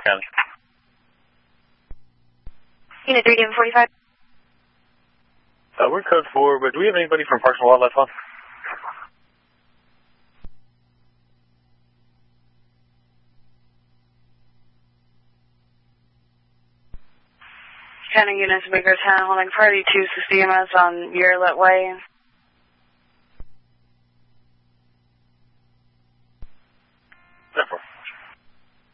County. Unit 3, David 45. We're code 4, but do we have anybody from Parks and Wildlife on? County units, Bakertown, holding party 260 MS on Muirlet Way.